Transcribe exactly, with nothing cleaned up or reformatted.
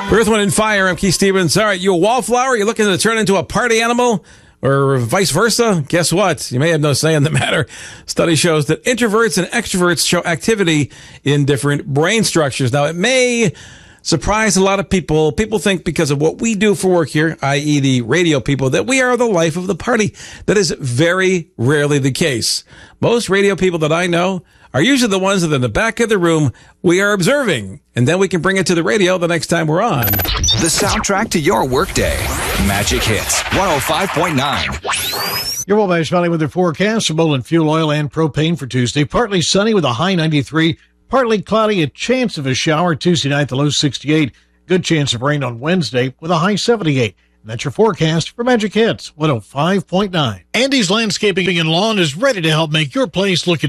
Earth, Wind, and Fire. I'm Keith Stevens. All right, you a wallflower? You looking to turn into a party animal? Or vice versa? Guess what? You may have no say in the matter. Study shows that introverts and extroverts show activity in different brain structures. Now, it may surprise a lot of people. People think because of what we do for work here, that is the radio people, that we are the life of the party. That is very rarely the case. Most radio people that I know are usually the ones that are in the back of the room we are observing, and then we can bring it to the radio the next time we're on. The soundtrack to your workday. Magic Hits one oh five point nine. Your Wabash Valley weather forecast for Moline fuel oil and propane for Tuesday. Partly sunny with a high ninety-three. Partly cloudy, a chance of a shower Tuesday night, the low sixty-eight. Good chance of rain on Wednesday with a high seventy-eight. And that's your forecast for Magic Hits one oh five point nine. Andy's Landscaping and Lawn is ready to help make your place look